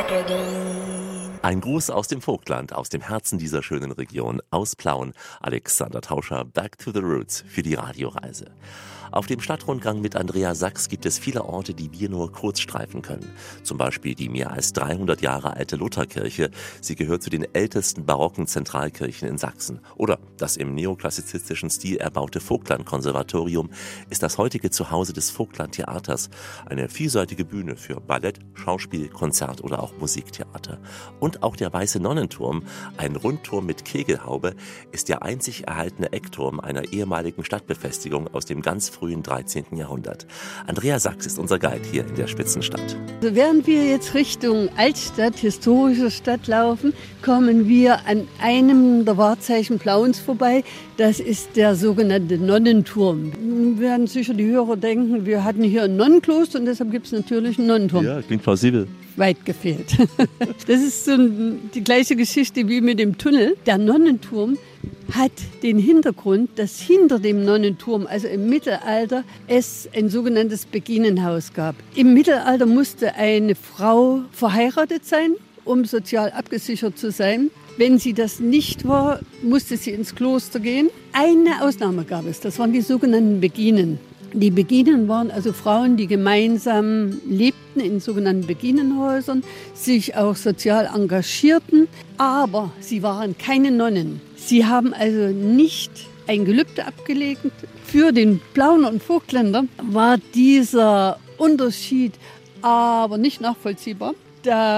Ein Gruß aus dem Vogtland, aus dem Herzen dieser schönen Region, aus Plauen. Alexander Tauscher, Back to the Roots für die Radioreise. Auf dem Stadtrundgang mit Andrea Sachs gibt es viele Orte, die wir nur kurz streifen können. Zum Beispiel die mehr als 300 Jahre alte Lutherkirche. Sie gehört zu den ältesten barocken Zentralkirchen in Sachsen. Oder das im neoklassizistischen Stil erbaute Vogtland-Konservatorium ist das heutige Zuhause des Vogtland-Theaters. Eine vielseitige Bühne für Ballett, Schauspiel, Konzert oder auch Musiktheater. Und auch der Weiße Nonnenturm, ein Rundturm mit Kegelhaube, ist der einzig erhaltene Eckturm einer ehemaligen Stadtbefestigung aus dem ganz frühen 13. Jahrhundert. Andrea Sachs ist unser Guide hier in der Spitzenstadt. Also während wir jetzt Richtung Altstadt, historische Stadt laufen, kommen wir an einem der Wahrzeichen Plauens vorbei. Das ist der sogenannte Nonnenturm. Werden sicher die Hörer denken, wir hatten hier ein Nonnenkloster und deshalb gibt es natürlich einen Nonnenturm. Ja, klingt plausibel. Weit gefehlt. Das ist so die gleiche Geschichte wie mit dem Tunnel. Der Nonnenturm hat den Hintergrund, dass hinter dem Nonnenturm, also im Mittelalter, es ein sogenanntes Beginenhaus gab. Im Mittelalter musste eine Frau verheiratet sein, um sozial abgesichert zu sein. Wenn sie das nicht war, musste sie ins Kloster gehen. Eine Ausnahme gab es, das waren die sogenannten Beginen. Die Beginen waren also Frauen, die gemeinsam lebten in sogenannten Beginenhäusern, sich auch sozial engagierten, aber sie waren keine Nonnen. Sie haben also nicht ein Gelübde abgelegt. Für den Plauner und Vogtländer war dieser Unterschied aber nicht nachvollziehbar. Da